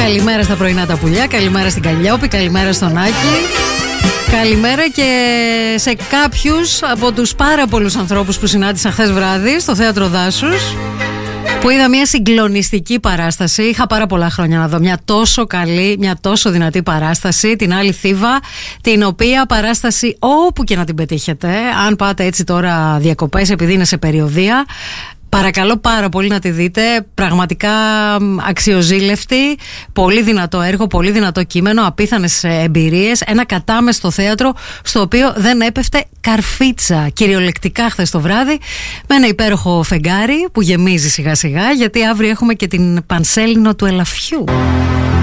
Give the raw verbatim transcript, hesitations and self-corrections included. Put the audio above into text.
Καλημέρα στα πρωινά τα πουλιά, καλημέρα στην Καλλιόπη, καλημέρα στον Άκη. Καλημέρα και σε κάποιους από τους πάρα πολλούς ανθρώπους που συνάντησα χθες βράδυ στο Θέατρο Δάσους, που είδα μια συγκλονιστική παράσταση. Είχα πάρα πολλά χρόνια να δω μια τόσο καλή, μια τόσο δυνατή παράσταση. Την Άλλη Θήβα, την οποία παράσταση όπου και να την πετύχετε, αν πάτε έτσι τώρα διακοπές επειδή είναι σε περιοδεία, παρακαλώ πάρα πολύ να τη δείτε. Πραγματικά αξιοζήλευτη, πολύ δυνατό έργο, πολύ δυνατό κείμενο, απίθανες εμπειρίες, ένα κατάμεστο θέατρο στο οποίο δεν έπεφτε καρφίτσα, κυριολεκτικά χθες το βράδυ, με ένα υπέροχο φεγγάρι που γεμίζει σιγά σιγά, γιατί αύριο έχουμε και την Πανσέλινο του Ελαφιού.